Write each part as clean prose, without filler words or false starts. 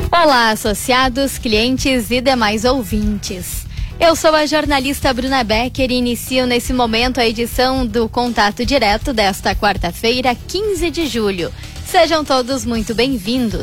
Olá, associados, clientes e demais ouvintes. Eu sou a jornalista Bruna Becker e inicio nesse momento a edição do Contato Direto desta quarta-feira, 15 de julho. Sejam todos muito bem-vindos.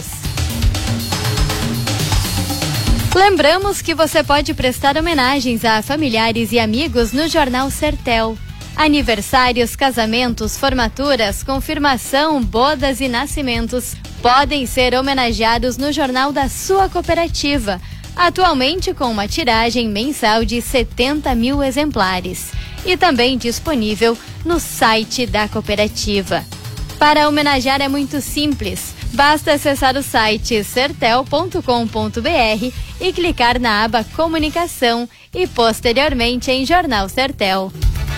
Lembramos que você pode prestar homenagens a familiares e amigos no Jornal Sertel. Aniversários, casamentos, formaturas, confirmação, bodas e nascimentos podem ser homenageados no jornal da sua cooperativa, atualmente com uma tiragem mensal de 70 mil exemplares e também disponível no site da cooperativa. Para homenagear é muito simples, basta acessar o site sertel.com.br e clicar na aba Comunicação e posteriormente em Jornal Sertel.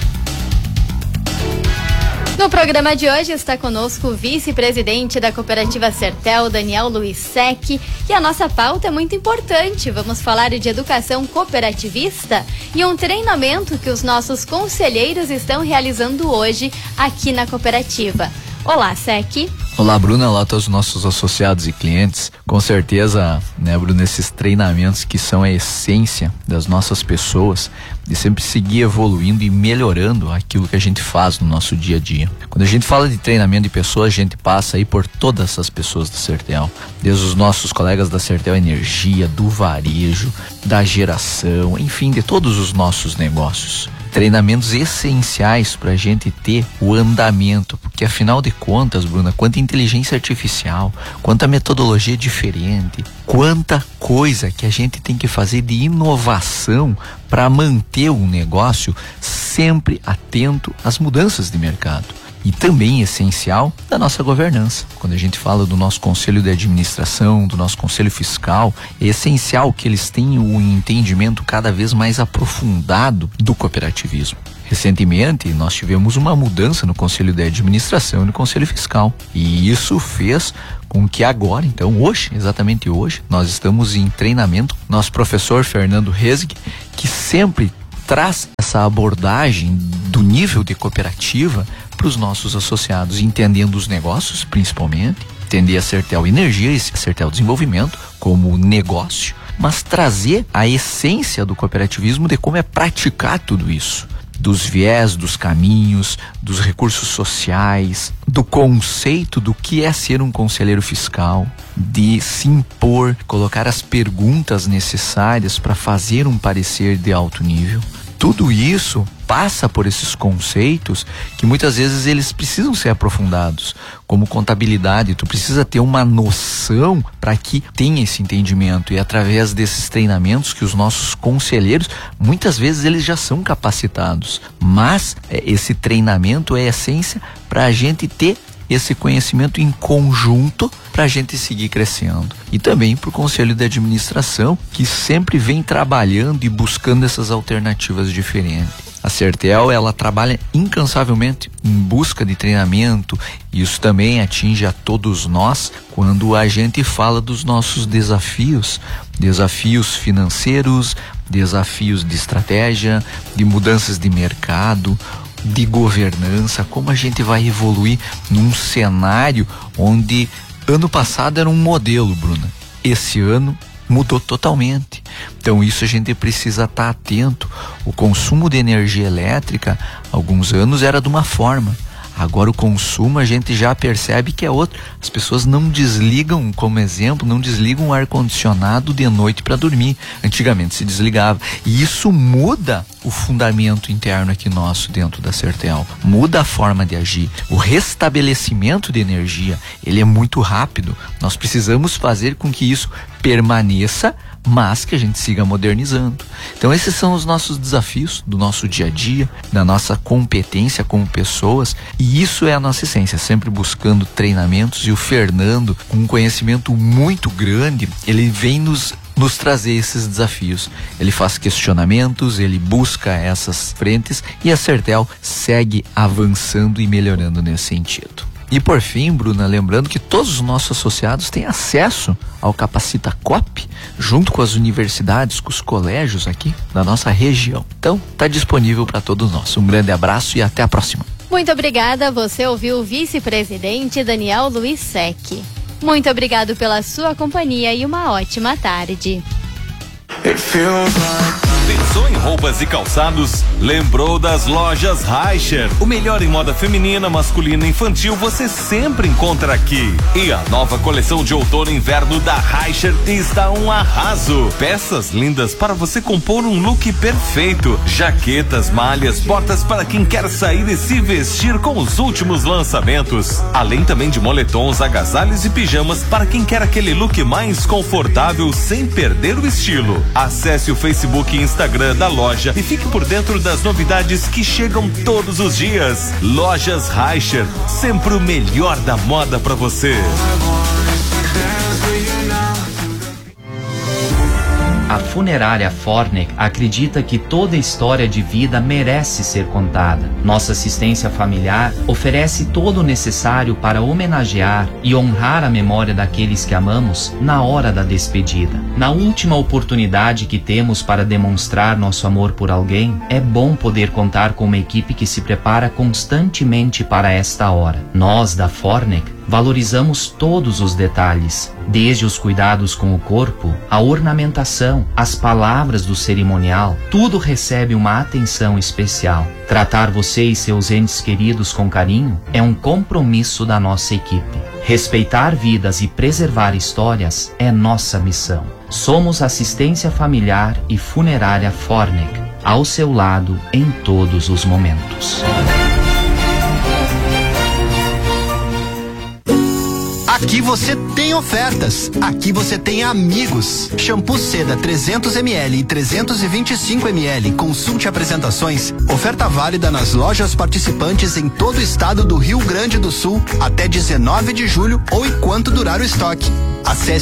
No programa de hoje está conosco o vice-presidente da Cooperativa Sertel, Daniel Luiz Sec, e a nossa pauta é muito importante. Vamos falar de educação cooperativista e um treinamento que os nossos conselheiros estão realizando hoje aqui na cooperativa. Olá, Sec. Olá, Bruna. Olá a todos os nossos associados e clientes. Com certeza, né, Bruna, esses treinamentos que são a essência das nossas pessoas, de sempre seguir evoluindo e melhorando aquilo que a gente faz no nosso dia a dia. Quando a gente fala de treinamento de pessoas, a gente passa aí por todas essas pessoas da Sertel. Desde os nossos colegas da Sertel Energia, do varejo, da geração, enfim, de todos os nossos negócios. Treinamentos essenciais para a gente ter o andamento, porque afinal de contas, Bruna, quanta inteligência artificial, quanta metodologia diferente, quanta coisa que a gente tem que fazer de inovação para manter um negócio sempre atento às mudanças de mercado. E também essencial da nossa governança. Quando a gente fala do nosso conselho de administração, do nosso conselho fiscal, é essencial que eles tenham um entendimento cada vez mais aprofundado do cooperativismo. Recentemente, nós tivemos uma mudança no conselho de administração e no conselho fiscal. E isso fez com que agora, então hoje, exatamente hoje, nós estamos em treinamento. Nosso professor Fernando Rezig, que sempre traz essa abordagem do nível de cooperativa para os nossos associados, entendendo os negócios principalmente, entender a Sertel Energia e a Sertel Desenvolvimento como negócio, mas trazer a essência do cooperativismo de como é praticar tudo isso. Dos viés, dos caminhos, dos recursos sociais, do conceito do que é ser um conselheiro fiscal, de se impor, colocar as perguntas necessárias para fazer um parecer de alto nível. Tudo isso passa por esses conceitos que muitas vezes eles precisam ser aprofundados, como contabilidade. Tu precisa ter uma noção para que tenha esse entendimento, e através desses treinamentos que os nossos conselheiros, muitas vezes eles já são capacitados, mas esse treinamento é a essência para a gente ter esse conhecimento em conjunto para a gente seguir crescendo. E também para o Conselho de Administração, que sempre vem trabalhando e buscando essas alternativas diferentes. A Sertel, ela trabalha incansavelmente em busca de treinamento, e isso também atinge a todos nós quando a gente fala dos nossos desafios financeiros, desafios de estratégia, de mudanças de mercado, de governança, como a gente vai evoluir num cenário onde ano passado era um modelo, Bruna. Esse ano mudou totalmente. Então isso a gente precisa estar atento. O consumo de energia elétrica, há alguns anos era de uma forma. Agora o consumo a gente já percebe que é outro. As pessoas não desligam, como exemplo, não desligam o ar-condicionado de noite para dormir. Antigamente se desligava. E isso muda o fundamento interno aqui nosso dentro da Sertel. Muda a forma de agir. O restabelecimento de energia, ele é muito rápido. Nós precisamos fazer com que isso permaneça, mas que a gente siga modernizando. Então esses são os nossos desafios do nosso dia a dia, da nossa competência como pessoas, e isso é a nossa essência, sempre buscando treinamentos. E o Fernando, com um conhecimento muito grande, ele vem nos trazer esses desafios. Ele faz questionamentos, ele busca essas frentes, e a Sertel segue avançando e melhorando nesse sentido. E por fim, Bruna, lembrando que todos os nossos associados têm acesso ao Capacita Coop, junto com as universidades, com os colégios aqui da nossa região. Então, está disponível para todos nós. Um grande abraço e até a próxima. Muito obrigada. Você ouviu o vice-presidente Daniel Luiz Sec. Muito obrigado pela sua companhia e uma ótima tarde. Pensou em roupas e calçados? Lembrou das lojas Reicher. O melhor em moda feminina, masculina e infantil você sempre encontra aqui. E a nova coleção de outono e inverno da Reicher está um arraso. Peças lindas para você compor um look perfeito. Jaquetas, malhas, botas para quem quer sair e se vestir com os últimos lançamentos. Além também de moletons, agasalhos e pijamas para quem quer aquele look mais confortável sem perder o estilo. Acesse o Facebook e Instagram da loja e fique por dentro das novidades que chegam todos os dias. Lojas Reicher, sempre o melhor da moda para você. A funerária Fornec acredita que toda história de vida merece ser contada. Nossa assistência familiar oferece todo o necessário para homenagear e honrar a memória daqueles que amamos na hora da despedida. Na última oportunidade que temos para demonstrar nosso amor por alguém, é bom poder contar com uma equipe que se prepara constantemente para esta hora. Nós, da Fornec, valorizamos todos os detalhes, desde os cuidados com o corpo, a ornamentação, as palavras do cerimonial, tudo recebe uma atenção especial. Tratar você e seus entes queridos com carinho é um compromisso da nossa equipe. Respeitar vidas e preservar histórias é nossa missão. Somos assistência familiar e funerária Fornec, ao seu lado em todos os momentos. Aqui você tem ofertas. Aqui você tem amigos. Shampoo Seda 300 ml e 325 ml. Consulte apresentações. Oferta válida nas lojas participantes em todo o estado do Rio Grande do Sul até 19 de julho ou enquanto durar o estoque. Acesse